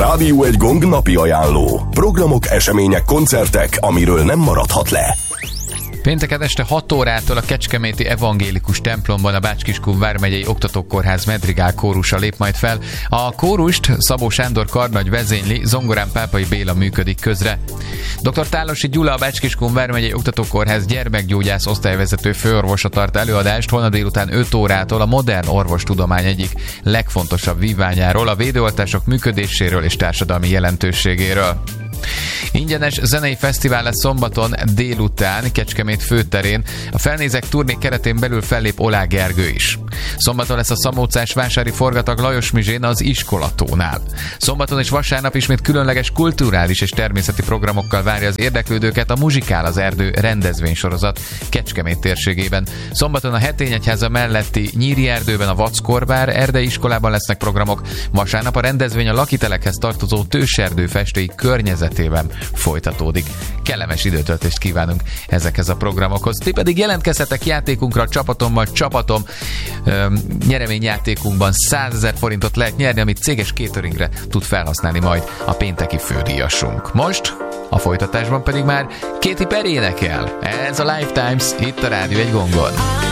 Rádió egy Gong napi ajánló. Programok, események, koncertek, amiről nem maradhat le. Pénteken este 6 órától a Kecskeméti Evangélikus templomban a Bács-Kiskun vármegyei oktatókórház Medrigál kórusa lép majd fel. A kórust Szabó Sándor karnagy vezényli, zongorán Pápai Béla működik közre. Dr. Tálosi Gyula, a Bács-Kiskun vármegyei oktatókórház gyermekgyógyász osztályvezető főorvosa tart előadást holnap délután 5 órától a modern orvostudomány egyik legfontosabb vívmányáról, a védőoltások működéséről és társadalmi jelentőségéről. Ingyenes zenei fesztivál lesz szombaton délután Kecskemét főterén. A Felnézek turné keretén belül fellép Olá Gergő is. Szombaton lesz a Szamócás vásári forgatag Lajos Mizsén az Iskolatónál. Szombaton és vasárnap ismét különleges kulturális és természeti programokkal várja az érdeklődőket a Muzsikál az erdő rendezvénysorozat Kecskemét térségében. Szombaton a Hetényegyháza melletti Nyíri erdőben a Vackorbár erdei iskolában lesznek programok. Vasárnap a rendezvény a lakitelekhez tartozó Tőserdő festéi környezetében folytatódik. Kellemes időtöltést kívánunk ezekhez a programokhoz. Ti pedig jelentkezhetek játékunkra, csapatom nyereményjátékunkban 100 000 forintot lehet nyerni, amit céges cateringre tud felhasználni majd a pénteki fődíjasunk. Most a folytatásban pedig már Katy Perry énekel. Ez a Lifetimes itt a Rádió egy Gongon.